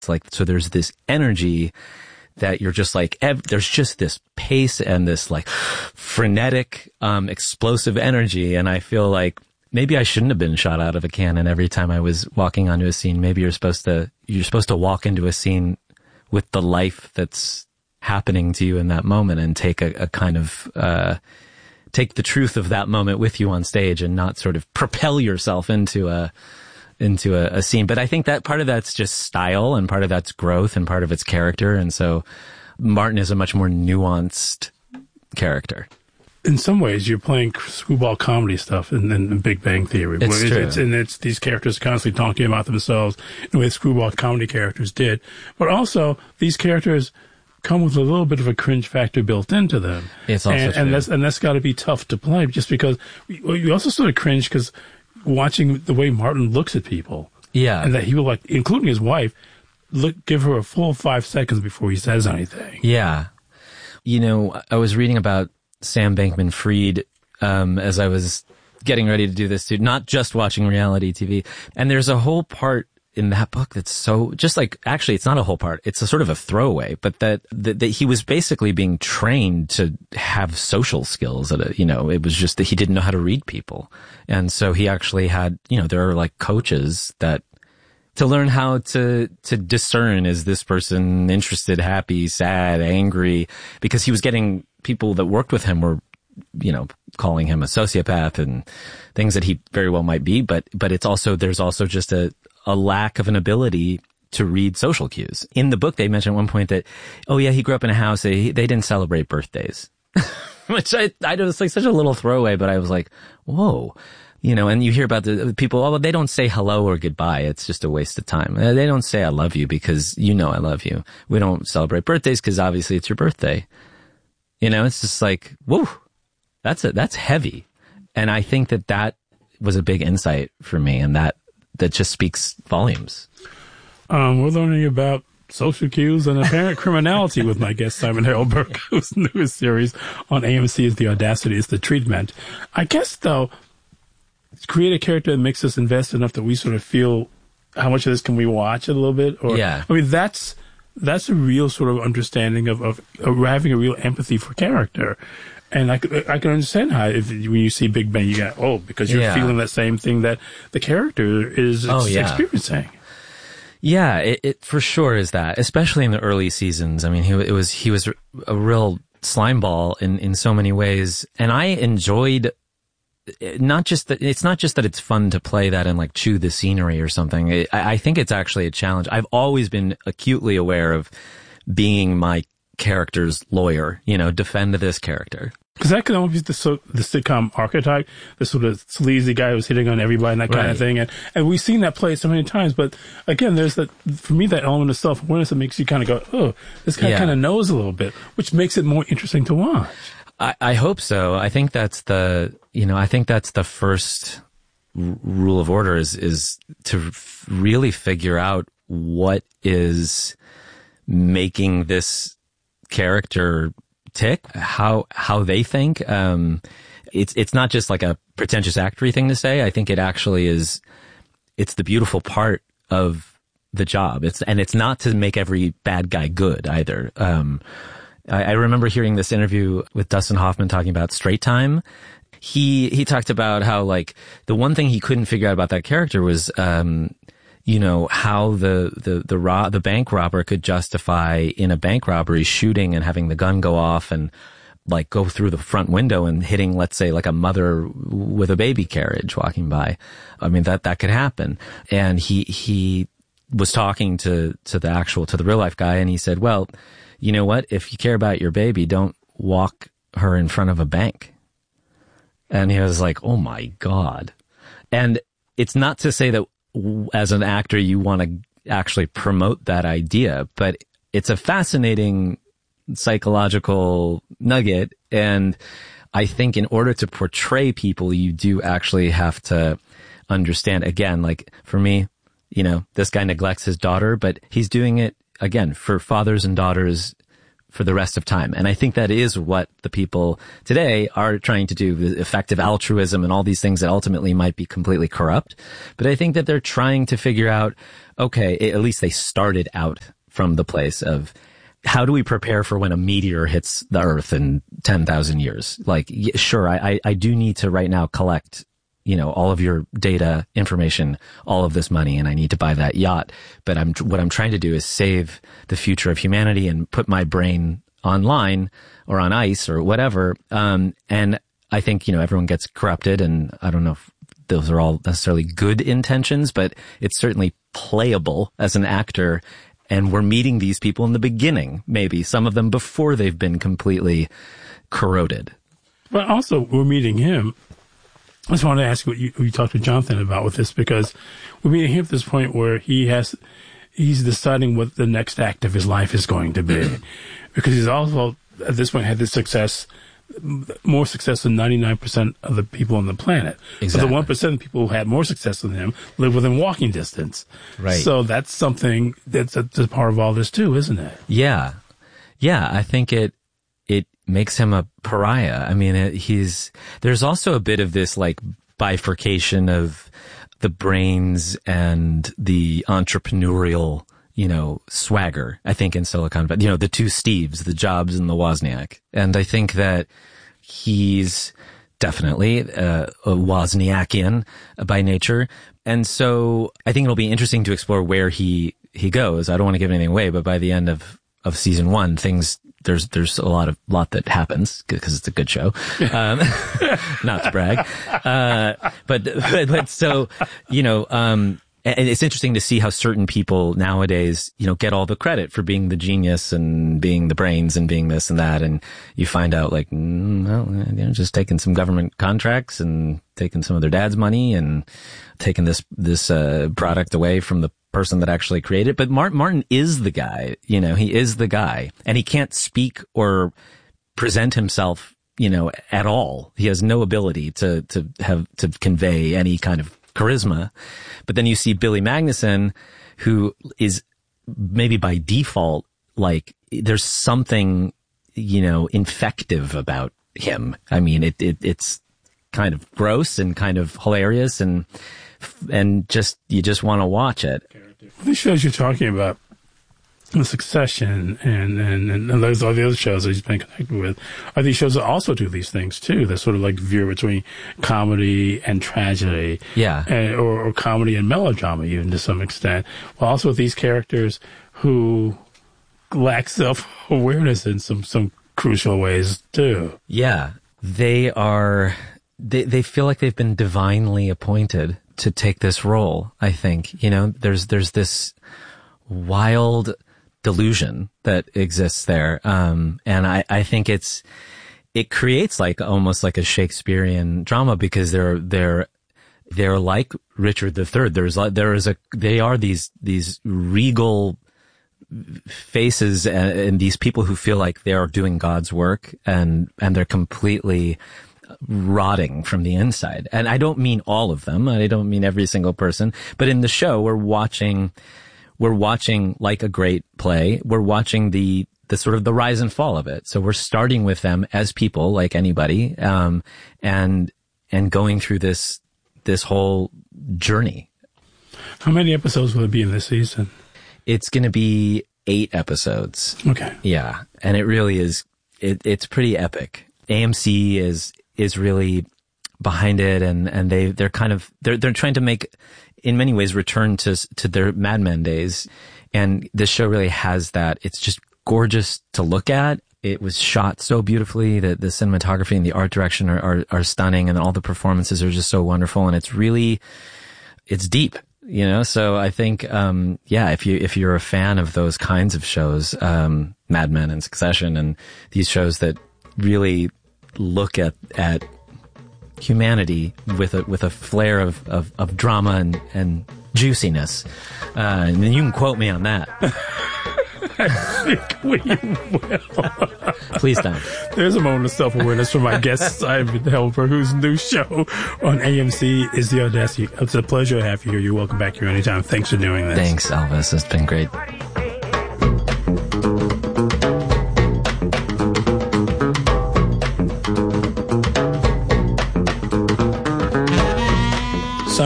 It's like, so there's this energy that you're just like, there's just this pace and this like frenetic, explosive energy. And I feel like maybe I shouldn't have been shot out of a cannon every time I was walking onto a scene. Maybe you're supposed to walk into a scene with the life that's happening to you in that moment and take a kind of, take the truth of that moment with you on stage and not sort of propel yourself into a scene. But I think that part of that's just style and part of that's growth and part of it's character. And so Martin is a much more nuanced character. In some ways, you're playing screwball comedy stuff in Big Bang Theory. It's true. It's these characters constantly talking about themselves in the way screwball comedy characters did. But also, these characters come with a little bit of a cringe factor built into them. It's also true. And that's got to be tough to play, just because you also sort of cringe because watching the way Martin looks at people. Yeah. And that he will, like, including his wife, give her a full 5 seconds before he says anything. Yeah. You know, I was reading about Sam Bankman-Fried, as I was getting ready to do this too, not just watching reality TV. And there's a whole part in that book that's so, just like, actually, it's not a whole part. It's a sort of a throwaway, but that he was basically being trained to have social skills it was just that he didn't know how to read people. And so he actually had, there are like coaches that to learn how to discern, is this person interested, happy, sad, angry, because he was getting people that worked with him were, calling him a sociopath and things that he very well might be. But it's also, there's also just a lack of an ability to read social cues. In the book, they mentioned at one point that, oh yeah, he grew up in a house, they didn't celebrate birthdays. Which I know it's like such a little throwaway, but I was like, whoa. And you hear about the people, oh, they don't say hello or goodbye. It's just a waste of time. They don't say I love you because I love you. We don't celebrate birthdays because obviously it's your birthday. It's just like, whoa, that's heavy. And I think that was a big insight for me, and that just speaks volumes. We're learning about social cues and apparent criminality with my guest, Simon Harold Burke, whose newest series on AMC is The Audacity is the Treatment. I guess, though, create a character that makes us invest enough that we sort of feel how much of this can we watch a little bit? Or, yeah. I mean, that's a real sort of understanding of having a real empathy for character. And I can understand how when you see Big Bang, you go, because you're feeling that same thing that the character is experiencing. Yeah, it for sure is that, especially in the early seasons. I mean, he was a real slime ball in so many ways. And I enjoyed it's not just that it's fun to play that and like chew the scenery or something. I think it's actually a challenge. I've always been acutely aware of being my character's lawyer, defend this character. Because that could almost be the sitcom archetype, the sort of sleazy guy who's hitting on everybody and that kind of thing. And we've seen that play so many times. But again, there's for me, that element of self-awareness that makes you kind of go, oh, this guy kind of knows a little bit, which makes it more interesting to watch. I hope so. I think that's the first rule of order is to really figure out what is making this character tick, how they think. It's not just like a pretentious actory thing to say. I think it actually is. It's the beautiful part of the job. It's not to make every bad guy good either. I remember hearing this interview with Dustin Hoffman talking about Straight Time. He talked about how, like, the one thing he couldn't figure out about that character was, how the bank robber could justify in a bank robbery shooting and having the gun go off and like go through the front window and hitting, let's say, like a mother with a baby carriage walking by. I mean, that could happen. And he was talking to the real life guy, and he said, well, you know what? If you care about your baby, don't walk her in front of a bank. And he was like, oh my God. And it's not to say that as an actor, you want to actually promote that idea, but it's a fascinating psychological nugget. And I think in order to portray people, you do actually have to understand, again, like for me, this guy neglects his daughter, but he's doing it again for fathers and daughters for the rest of time. And I think that is what the people today are trying to do, the effective altruism and all these things that ultimately might be completely corrupt. But I think that they're trying to figure out, okay, at least they started out from the place of, how do we prepare for when a meteor hits the Earth in 10,000 years? Like, sure, I do need to right now collect, all of your data, information, all of this money, and I need to buy that yacht. But what I'm trying to do is save the future of humanity and put my brain online or on ice or whatever. And I think, everyone gets corrupted, and I don't know if those are all necessarily good intentions, but it's certainly playable as an actor. And we're meeting these people in the beginning, maybe some of them before they've been completely corroded. But also, we're meeting him. I just wanted to ask what you talked to Jonathan about with this, because we're meeting him at this point where he's deciding what the next act of his life is going to be, because he's also at this point had this success, more success than 99% of the people on the planet. Exactly. So the 1% of people who had more success than him live within walking distance. Right. So that's something that's a part of all this too, isn't it? Yeah. Yeah. I think it makes him a pariah. I mean, there's also a bit of this like bifurcation of the brains and the entrepreneurial, swagger, I think, in Silicon Valley, the two Steves, the Jobs and the Wozniak. And I think that he's definitely a Wozniakian by nature. And so I think it'll be interesting to explore where he goes. I don't want to give anything away, but by the end of season 1, there's a lot that happens because it's a good show. Not to brag. But so, and it's interesting to see how certain people nowadays, get all the credit for being the genius and being the brains and being this and that. And you find out like, just taking some government contracts and taking some of their dad's money and taking this product away from the person that actually created it. But Martin is the guy, he is the guy, and he can't speak or present himself, at all. He has no ability to convey any kind of charisma. But then you see Billy Magnuson, who is maybe by default, like there's something, infective about him. I mean, it's kind of gross and kind of hilarious and just, you just want to watch it. These shows you're talking about, The Succession and those all the other shows that he's been connected with, are these shows that also do these things too? That sort of like veer between comedy and tragedy, or comedy and melodrama even to some extent. But also with these characters who lack self-awareness in some crucial ways too. Yeah, they are. They feel like they've been divinely appointed to take this role. I think there's this wild delusion that exists there. And I think it creates like almost like a Shakespearean drama, because they're like Richard III. They are these regal faces and these people who feel like they are doing God's work and they're completely rotting from the inside. And I don't mean all of them. I don't mean every single person, but in the show, we're watching like a great play. We're watching the sort of the rise and fall of it. So we're starting with them as people like anybody, and going through this whole journey. How many episodes will it be in this season? It's going to be 8 episodes. Okay. Yeah. And it really is, it's pretty epic. AMC is really behind it, and they're kind of, they're trying to make, in many ways, return to their Mad Men days. And this show really has that. It's just gorgeous to look at. It was shot so beautifully that the cinematography and the art direction are stunning, and all the performances are just so wonderful. And it's deep, so I think, if you're a fan of those kinds of shows, Mad Men and Succession and these shows that really look at humanity with a flair of drama and juiciness. And you can quote me on that. I think we will. Please don't. There's a moment of self-awareness from my guest, Simon Helberg, whose new show on AMC is The Audacity. It's a pleasure to have you here. You're welcome back here anytime. Thanks for doing this. Thanks, Elvis. It's been great.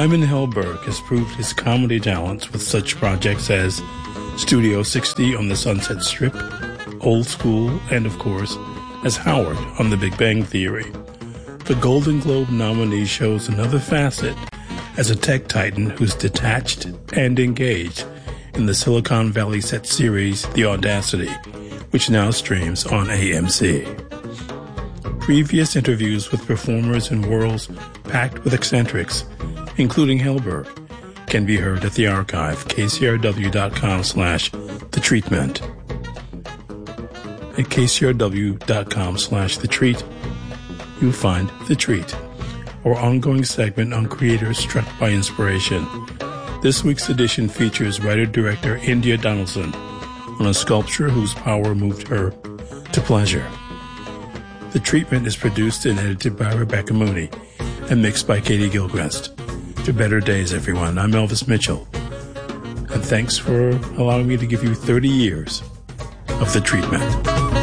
Simon Helberg has proved his comedy talents with such projects as Studio 60 on the Sunset Strip, Old School, and of course, as Howard on The Big Bang Theory. The Golden Globe nominee shows another facet as a tech titan who's detached and engaged in the Silicon Valley set series The Audacity, which now streams on AMC. Previous interviews with performers in worlds packed with eccentrics, including Helberg, can be heard at the archive, kcrw.com/thetreatment. At kcrw.com/thetreat, you'll find The Treat, our ongoing segment on creators struck by inspiration. This week's edition features writer-director India Donaldson on a sculpture whose power moved her to pleasure. The Treatment is produced and edited by Rebecca Mooney and mixed by Katie Gilchrist. To better days, everyone. I'm Elvis Mitchell, and thanks for allowing me to give you 30 years of The Treatment.